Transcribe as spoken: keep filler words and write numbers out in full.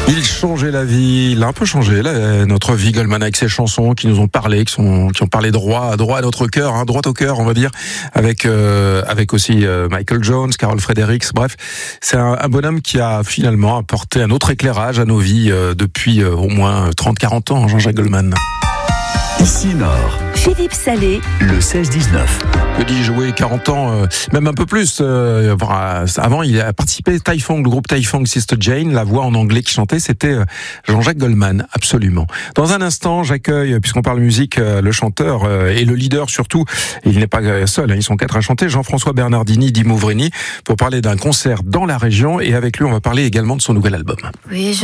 Il changeait la vie, il a un peu changé là, notre vie Goldman, avec ses chansons qui nous ont parlé, qui, sont, qui ont parlé droit, droit à notre cœur, hein, droit au cœur, on va dire, avec euh, avec aussi euh, Michael Jones, Carol Fredericks. Bref, c'est un, un bonhomme qui a finalement apporté un autre éclairage à nos vies euh, depuis euh, au moins trente à quarante ans, Jean-Jacques Goldman. Ici Nord. Philippe Salé. Le seize dix-neuf. Que dis-je, oui, quarante ans, euh, même un peu plus. Euh, avant, il a participé, Taifong, le groupe Taifong Sister Jane, la voix en anglais qui chantait, c'était euh, Jean-Jacques Goldman, absolument. Dans un instant, j'accueille, puisqu'on parle musique, euh, le chanteur euh, et le leader surtout, il n'est pas seul, hein, ils sont quatre à chanter, Jean-François Bernardini, Dimo Vreni, pour parler d'un concert dans la région, et avec lui, on va parler également de son nouvel album. Oui, je